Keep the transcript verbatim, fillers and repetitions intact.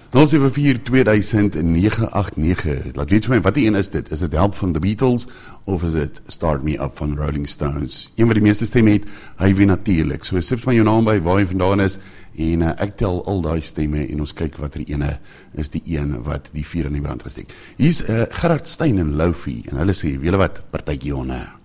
nul sewe vier twee duisend nege agt nege. Laat weet vir my, wat die een is dit? Is dit Help van The Beatles, of is dit Start Me Up van Rolling Stones? Een wat die meeste stemme het, hy wen natuurlik. So sit maar jou naam by waar jy vandaan is, en uh, ek tel al die stemme, en ons kyk wat die ene is die een wat die vuur in die brand gesteek. Hier is uh, Gerard Stein en Lofi, en hulle sê, weet jy wat, partytjie onne.